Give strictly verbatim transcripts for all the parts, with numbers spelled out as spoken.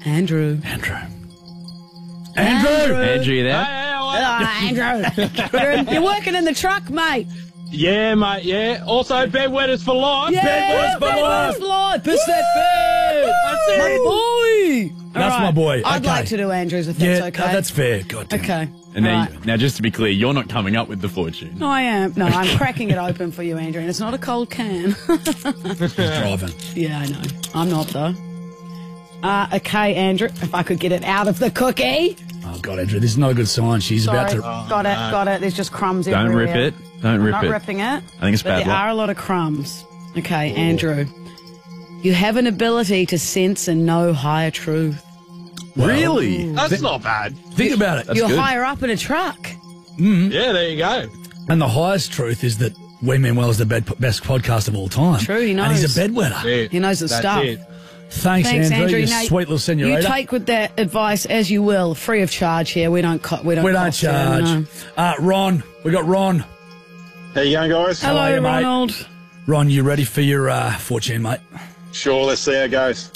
Andrew. Andrew. Andrew. Andrew. Andrew, you there? Ah, Andrew. You're working in the truck, mate. Yeah, mate, yeah. Also, bedwetters for life. Yeah, Bedwetters for life. bedwetters for life. Piss that bed. That's it. My boy. That's All my boy. I'd Okay. like to do Andrew's if Yeah, that's no, okay. that's fair. God damn. Okay. And now, Right. you- now, just to be clear, you're not coming up with the fortune. No, I am. No, I'm cracking it open for you, Andrew, and it's not a cold can. He's driving. Yeah, I know. I'm not, though. Uh, okay, Andrew, if I could get it out of the cookie. Oh, God, Andrew, this is not a good sign. She's Sorry. about to... got it, got it. There's just crumbs Don't everywhere. rip it. Don't I'm rip not it. ripping it. I think it's but bad there luck. are a lot of crumbs. Okay, Andrew. You have an ability to sense and know higher truth. Really? That's not bad. Think about it. That's You're good. higher up in a truck. Yeah, there you go. And the highest truth is that We Mean Well is the bed, best podcast of all time. True, he And he's knows. a bedwetter. Yeah, He knows the that's stuff. it. Thanks, Thanks, Andrew, Andrew. you Now, sweet little senorita. You take with that advice as you will, free of charge here. We don't co- we don't we don't cost you, charge. no. Uh, Ron, we got Ron. How you going, guys? Hello, are you, mate? Ronald. Ron, you ready for your uh, fortune, mate? Sure, let's see how it goes.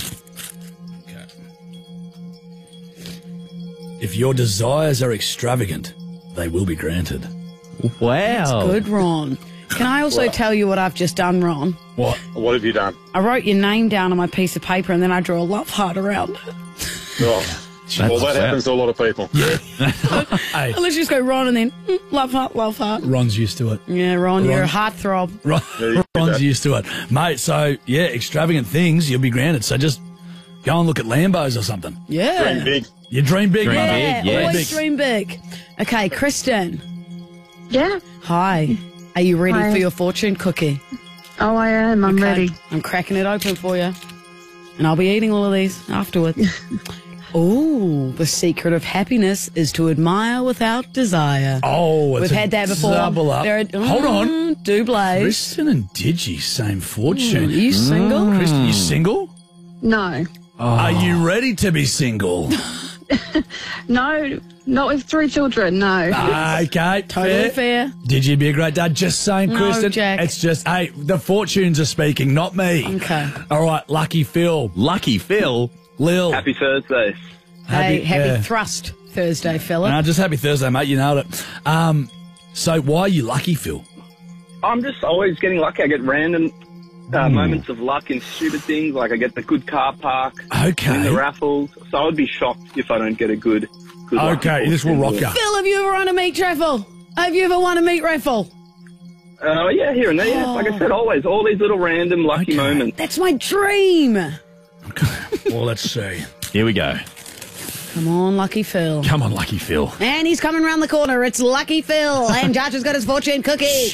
If your desires are extravagant, they will be granted. Wow. Good, Ron. Can I also tell you what I've just done, Ron? What? What have you done? I wrote your name down on my piece of paper and then I drew a love heart around it. Oh, well, that happens to a lot of people. Hey, I let's just go Ron and then mm, love heart, love heart. Ron's used to it. Yeah, Ron, you're a Ron. heartthrob. Ron, you Ron's go. used to it. Mate, so, yeah, extravagant things, you'll be granted. So just go and look at Lambos or something. Yeah. Dream big. You dream big, Dream brother. Yeah, big, yes. always dream big. Okay, Kristen. Yeah. Hi. Are you ready Hi. for your fortune cookie? Oh, I am. I'm Okay. ready. I'm cracking it open for you. And I'll be eating all of these afterwards. Ooh, the secret of happiness is to admire without desire. Oh, it's We've a had that before. double up. There are- Hold on. Mm, doubles. Kristen and Digi, same fortune. Are you single? Kristen, you single? No. Are you ready to be single? No, not with three children, no. Okay, Totally fair. fair. Did you be a great dad? Just saying, No, Kristen. Jack. It's just, hey, the fortunes are speaking, not me. Okay. All right, Lucky Phil. Lucky Phil. Lil. Happy Thursday. Hey, happy yeah. thrust Thursday, fella. No, just happy Thursday, mate. You nailed it. Um, so why are you lucky, Phil? I'm just always getting lucky. I get random uh, moments of luck in stupid things, like I get the good car park, Okay. win the raffles. So I would be shocked if I don't get a good, good lucky Okay, this will rock fortune. you. Phil, have you ever won a meat raffle? Have you ever won a meat raffle? Uh, yeah, here and there. Yeah. Like I said, always all these little random lucky Okay. moments. That's my dream. Well, let's see. Here we go. Come on, Lucky Phil. Come on, Lucky Phil. And he's coming round the corner. It's Lucky Phil. And Judge has got his fortune cookie.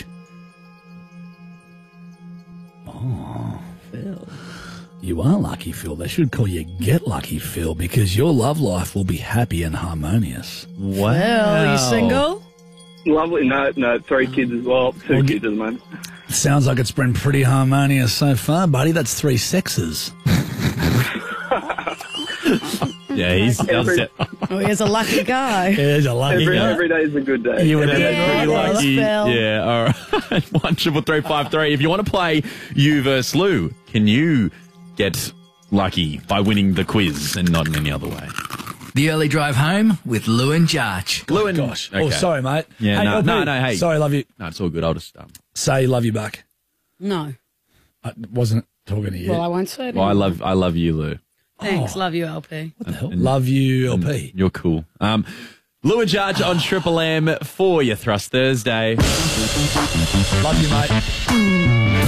You are lucky, Phil. They should call you Get Lucky, Phil, because your love life will be happy and harmonious. Wow. Well, you single? Lovely. No, no, three kids as well. Two Well, kids at the moment. Sounds like it's been pretty harmonious so far, buddy. That's three sexes. Yeah, he's Every- does it. Oh, he's a lucky guy. There's a lucky Every, guy. every day is a good day. You would have Yeah, been pretty that's lucky. Phil. Yeah, all right. One triple three five three. If you want to play you versus Lou, can you get lucky by winning the quiz and not in any other way? The early drive home with Lou and Jarch. Lou and Gosh. Okay. Oh, sorry, mate. Yeah, hey, no, L P, no, no, hey. Sorry, love you. No, it's all good. I'll just. Um, Say love you back. No. I wasn't talking to you. Well, I won't say it. well, I anymore. love, I love you, Lou. Thanks. Love you, L P. what the hell? Love you, L P. You're cool. Um, Lou and Judge on Triple M for your Thrust Thursday. Love you, mate.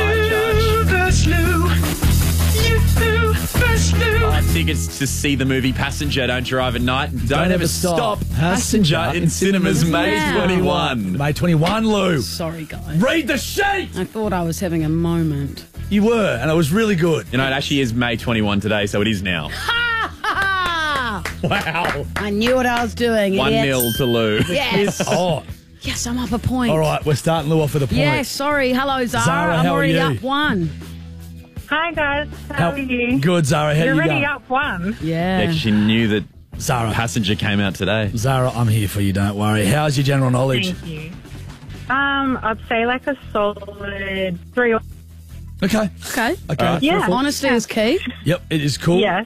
Buy tickets to see the movie Passenger. Don't drive at night. Don't, Don't ever ever stop. stop. Passenger Passenger in in cinemas cinemas May now. twenty-one. May twenty-one, Lou. Sorry, guys. Read the sheet. I thought I was having a moment. You were, and it was really good. You know, it actually is May twenty-one today, so it is now. Wow. I knew what I was doing. One idiots. nil to Lou. Yes. Oh, Yes, I'm up a point. all right. We're starting Lou off with a point. Yeah, sorry. Hello, Zara. Zara, I'm how are already you? up one. Hi guys, how, How- are you? Good, Zara. How You're you already going? up one. Yeah, Yeah. 'cause she knew that Zara. Passenger came out today. Zara, I'm here for you. Don't worry. How's your general knowledge? Thank you. Um, I'd say like a solid three. Okay. Okay. Okay. Yeah. beautiful. Honesty is key. Yep, it is cool. Yes.